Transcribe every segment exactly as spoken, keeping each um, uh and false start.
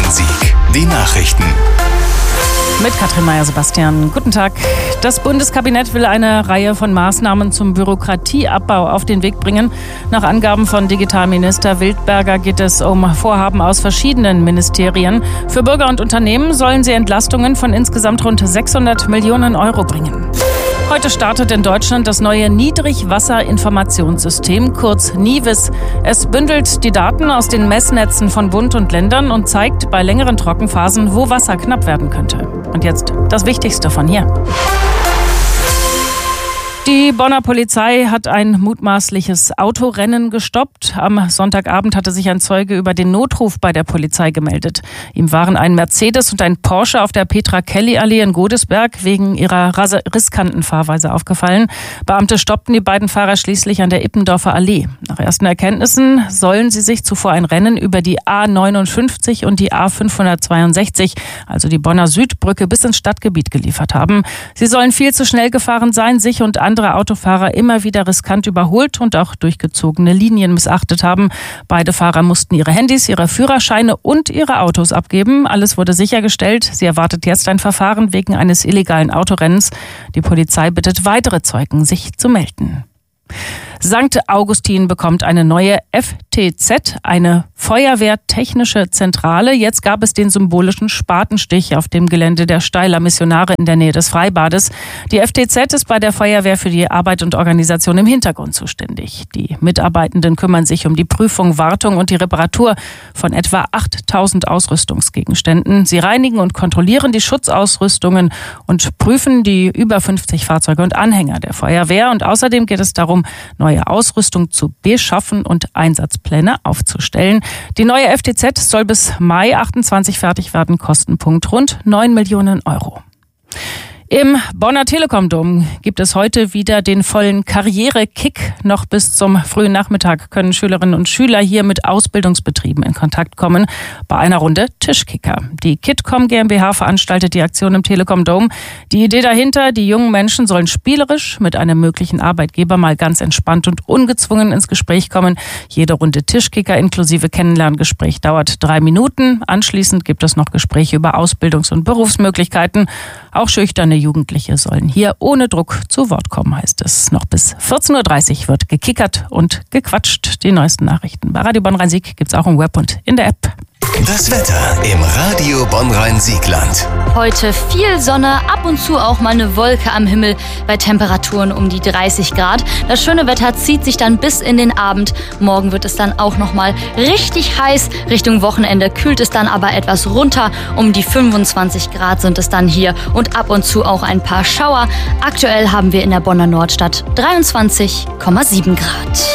Rhein-Sieg. Die Nachrichten. Mit Katrin Meyer-Sebastian. Guten Tag. Das Bundeskabinett will eine Reihe von Maßnahmen zum Bürokratieabbau auf den Weg bringen. Nach Angaben von Digitalminister Wildberger geht es um Vorhaben aus verschiedenen Ministerien. Für Bürger und Unternehmen sollen sie Entlastungen von insgesamt rund sechshundert Millionen Euro bringen. Heute startet in Deutschland das neue Niedrigwasserinformationssystem, kurz NIWIS. Es bündelt die Daten aus den Messnetzen von Bund und Ländern und zeigt bei längeren Trockenphasen, wo Wasser knapp werden könnte. Und jetzt das Wichtigste von hier. Die Bonner Polizei hat ein mutmaßliches Autorennen gestoppt. Am Sonntagabend hatte sich ein Zeuge über den Notruf bei der Polizei gemeldet. Ihm waren ein Mercedes und ein Porsche auf der Petra-Kelly-Allee in Godesberg wegen ihrer riskanten Fahrweise aufgefallen. Beamte stoppten die beiden Fahrer schließlich an der Ippendorfer Allee. Nach ersten Erkenntnissen sollen sie sich zuvor ein Rennen über die A neunundfünfzig und die A fünfhundertzweiundsechzig, also die Bonner Südbrücke, bis ins Stadtgebiet geliefert haben. Sie sollen viel zu schnell gefahren sein, sich und andere andere Autofahrer immer wieder riskant überholt und auch durchgezogene Linien missachtet haben. Beide Fahrer mussten ihre Handys, ihre Führerscheine und ihre Autos abgeben. Alles wurde sichergestellt. Sie erwartet jetzt ein Verfahren wegen eines illegalen Autorennens. Die Polizei bittet weitere Zeugen, sich zu melden. Sankt Augustin bekommt eine neue F T Z, eine Feuerwehrtechnische Zentrale. Jetzt gab es den symbolischen Spatenstich auf dem Gelände der Steiler Missionare in der Nähe des Freibades. Die F T Z ist bei der Feuerwehr für die Arbeit und Organisation im Hintergrund zuständig. Die Mitarbeitenden kümmern sich um die Prüfung, Wartung und die Reparatur von etwa achttausend Ausrüstungsgegenständen. Sie reinigen und kontrollieren die Schutzausrüstungen und prüfen die über fünfzig Fahrzeuge und Anhänger der Feuerwehr. Und außerdem geht es darum, neue Ausrüstung zu beschaffen und Einsatzpläne aufzustellen. Die neue F T Z soll bis Mai achtundzwanzig fertig werden. Kostenpunkt rund neun Millionen Euro. Im Bonner Telekom-Dom gibt es heute wieder den vollen Karriere-Kick. Noch bis zum frühen Nachmittag können Schülerinnen und Schüler hier mit Ausbildungsbetrieben in Kontakt kommen bei einer Runde Tischkicker. Die Kitcom GmbH veranstaltet die Aktion im Telekom-Dom. Die Idee dahinter, die jungen Menschen sollen spielerisch mit einem möglichen Arbeitgeber mal ganz entspannt und ungezwungen ins Gespräch kommen. Jede Runde Tischkicker inklusive Kennenlerngespräch dauert drei Minuten. Anschließend gibt es noch Gespräche über Ausbildungs- und Berufsmöglichkeiten. Auch schüchterne Jugendliche sollen hier ohne Druck zu Wort kommen, heißt es. Noch bis vierzehn Uhr dreißig wird gekickert und gequatscht. Die neuesten Nachrichten bei Radio Bonn-Rhein-Sieg gibt es auch im Web und in der App. Das Wetter im Radio Bonn-Rhein-Siegland. Heute viel Sonne, ab und zu auch mal eine Wolke am Himmel bei Temperaturen um die dreißig Grad. Das schöne Wetter zieht sich dann bis in den Abend. Morgen wird es dann auch noch mal richtig heiß. Richtung Wochenende kühlt es dann aber etwas runter. Um die fünfundzwanzig Grad sind es dann hier und ab und zu auch ein paar Schauer. Aktuell haben wir in der Bonner Nordstadt dreiundzwanzig Komma sieben Grad.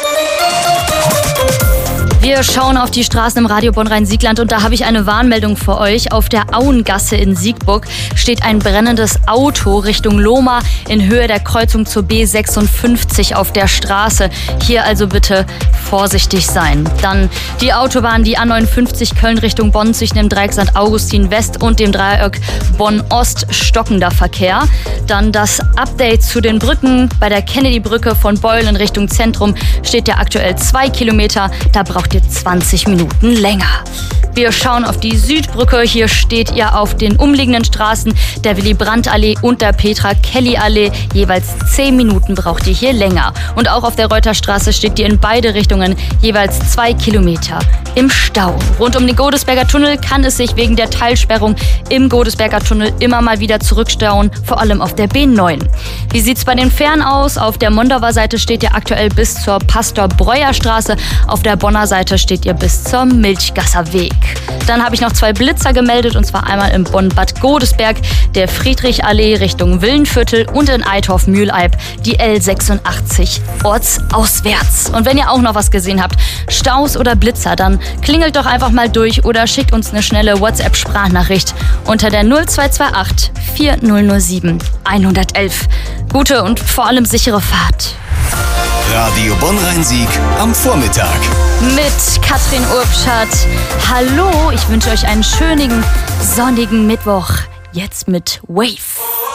Wir schauen auf die Straßen im Radio Bonn-Rhein-Siegland und da habe ich eine Warnmeldung für euch. Auf der Auengasse in Siegburg steht ein brennendes Auto Richtung Lohmar in Höhe der Kreuzung zur B sechsundfünfzig auf der Straße. Hier also bitte vorsichtig sein. Dann die Autobahn, die A neunundfünfzig Köln Richtung Bonn zwischen dem Dreieck Sankt Augustin West und dem Dreieck Bonn-Ost, stockender Verkehr. Dann das Update zu den Brücken. Bei der Kennedy-Brücke von Beul in Richtung Zentrum steht ja aktuell zwei Kilometer. Da braucht ihr zwanzig Minuten länger. Wir schauen auf die Südbrücke. Hier steht ihr auf den umliegenden Straßen der Willy-Brandt-Allee und der Petra-Kelly-Allee. Jeweils zehn Minuten braucht ihr hier länger. Und auch auf der Reuterstraße steht ihr in beide Richtungen jeweils zwei Kilometer im Stau. Rund um den Godesberger Tunnel kann es sich wegen der Teilsperrung im Godesberger Tunnel immer mal wieder zurückstauen, vor allem auf der B neun. Wie sieht es bei den Fähren aus? Auf der Mondauer Seite steht ihr aktuell bis zur Pastor-Breuer-Straße. Auf der Bonner Seite steht ihr bis zur Milchgasser Weg. Dann habe ich noch zwei Blitzer gemeldet, und zwar einmal in Bonn-Bad Godesberg, der Friedrich-Allee Richtung Villenviertel und in Eitorf-Mühleib die L sechsundachtzig ortsauswärts. Und wenn ihr auch noch was gesehen habt, Staus oder Blitzer, dann klingelt doch einfach mal durch oder schickt uns eine schnelle WhatsApp-Sprachnachricht unter der null zwei zwei acht vier null null sieben eins eins eins. Gute und vor allem sichere Fahrt. Radio Bonn-Rhein-Sieg am Vormittag. Mit Katrin Urbschat. Hallo, ich wünsche euch einen schönen, sonnigen Mittwoch. Jetzt mit Wave.